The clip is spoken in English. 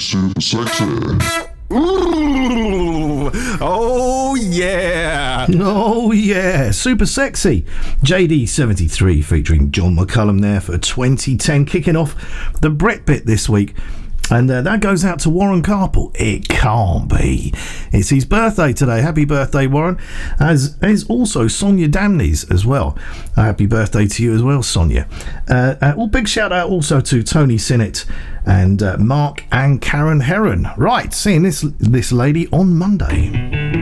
Super Sexy. Ooh, oh yeah. Oh yeah, Super Sexy. JD73 featuring John McCullum there for 2010, kicking off the Brett bit this week. And that goes out to Warren Carpel. It can't be. It's his birthday today. Happy birthday, Warren. As is also Sonia Damneys as well. Happy birthday to you as well, Sonia. Big shout out also to Tony Sinnott and Mark and Karen Heron. Right, seeing this lady on Monday.